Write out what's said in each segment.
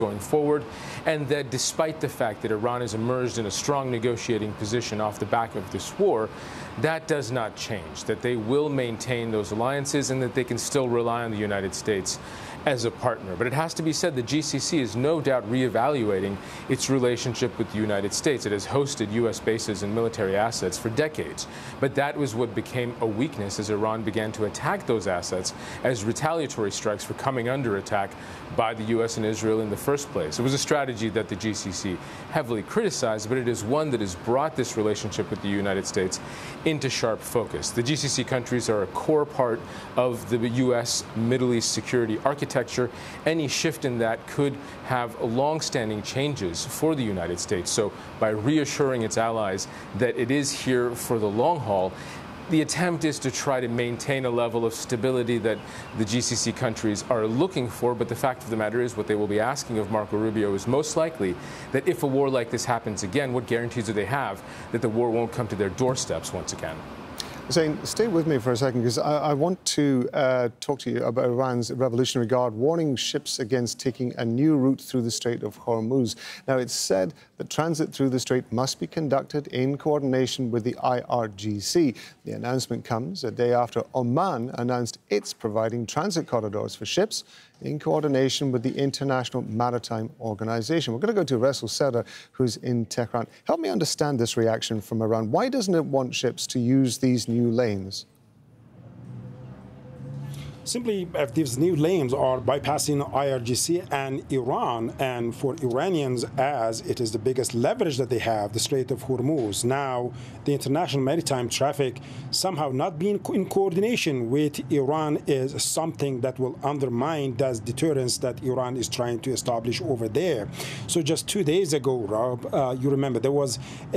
going forward, and that despite the fact that Iran has emerged in a strong negotiating position off the back of this war, that does not change, that they will maintain those alliances and that they can still rely on the United States as a partner. But it has to be said the GCC is no doubt reevaluating its relationship with the United States. It has hosted U.S. bases and military assets for decades. But that was what became a weakness as Iran began to attack those assets as retaliatory strikes were coming under attack by the U.S. and Israel in the first place. It was a strategy that the GCC heavily criticized, but it is one that has brought this relationship with the United States into sharp focus. The GCC countries are a core part of the U.S. Middle East security architecture. Any shift in that could have long-standing changes for the United States. So by reassuring its allies that it is here for the long haul, the attempt is to try to maintain a level of stability that the GCC countries are looking for, but the fact of the matter is what they will be asking of Marco Rubio is most likely that if a war like this happens again, what guarantees do they have that the war won't come to their doorsteps once again? Hussein, stay with me for a second, because I want to talk to you about Iran's Revolutionary Guard warning ships against taking a new route through the Strait of Hormuz. Now, it's said that transit through the strait must be conducted in coordination with the IRGC. The announcement comes a day after Oman announced it's providing transit corridors for ships in coordination with the International Maritime Organization. We're going to go to Rasul Serdar, who's in Tehran. Help me understand this reaction from Iran. Why doesn't it want ships to use these new lanes? Simply, if these new lanes are bypassing IRGC and Iran, and for Iranians, as it is the biggest leverage that they have, the Strait of Hormuz. Now, the international maritime traffic somehow not being in coordination with Iran is something that will undermine that deterrence that Iran is trying to establish over there. So just 2 days ago, Rob, you remember there was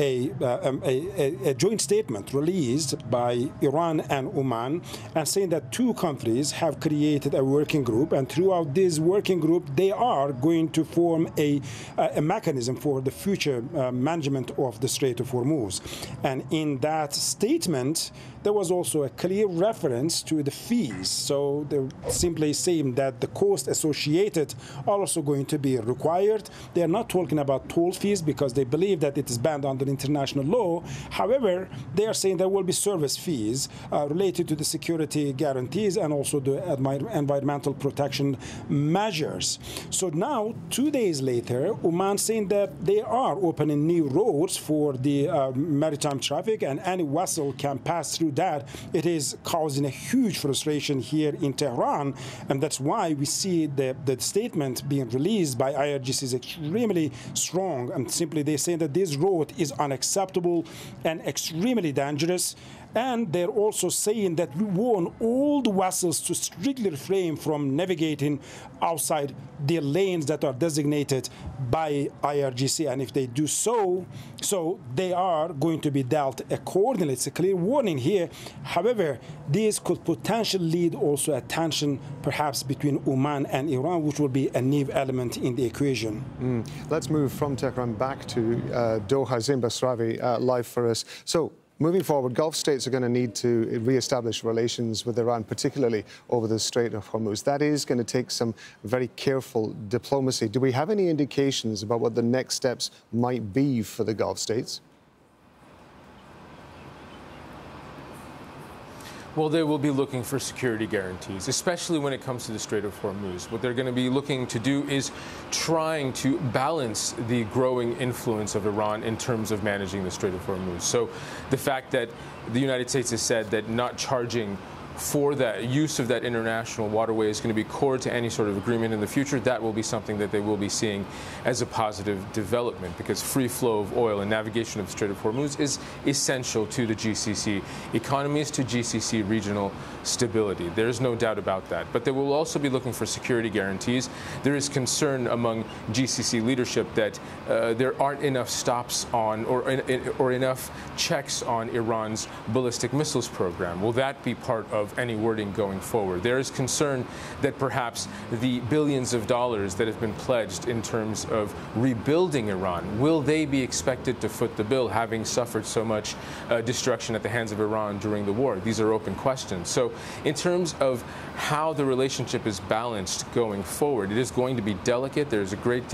a joint statement released by Iran and Oman, and saying that two countries have created a working group, and throughout this working group they are going to form a mechanism for the future management of the Strait of Hormuz. And in that statement there was also a clear reference to the fees. So they're simply saying that the costs associated are also going to be required. They're not talking about toll fees because they believe that it is banned under international law. However, they are saying there will be service fees related to the security guarantees and also the environmental protection measures. So now, 2 days later, Oman saying that they are opening new roads for the maritime traffic, and any vessel can pass through that. It is causing a huge frustration here in Tehran, and that's why we see the statement being released by IRGC is extremely strong, and simply they say that this road is unacceptable and extremely dangerous. And they're also saying that we warn all the vessels to strictly refrain from navigating outside the lanes that are designated by IRGC. And if they do so they are going to be dealt accordingly. It's a clear warning here. However, this could potentially lead also a tension perhaps between Oman and Iran, which will be a new element in the equation. Let's move from Tehran back to Doha. Zain Basravi live for us. So, moving forward, Gulf states are going to need to re-establish relations with Iran, particularly over the Strait of Hormuz. That is going to take some very careful diplomacy. Do we have any indications about what the next steps might be for the Gulf states? Well, they will be looking for security guarantees, especially when it comes to the Strait of Hormuz. What they're going to be looking to do is trying to balance the growing influence of Iran in terms of managing the Strait of Hormuz. So the fact that the United States has said that not charging for that use of that international waterway is going to be core to any sort of agreement in the future, that will be something that they will be seeing as a positive development, because free flow of oil and navigation of the Strait of Hormuz is essential to the GCC economies, to GCC regional stability. There's no doubt about that. But they will also be looking for security guarantees. There is concern among GCC leadership that there aren't enough stops on or enough checks on Iran's ballistic missiles program. Will that be part of any wording going forward? There is concern that perhaps the billions of dollars that have been pledged in terms of rebuilding Iran, will they be expected to foot the bill, having suffered so much destruction at the hands of Iran during the war? These are open questions. So in terms of how the relationship is balanced going forward, it is going to be delicate. There's a great deal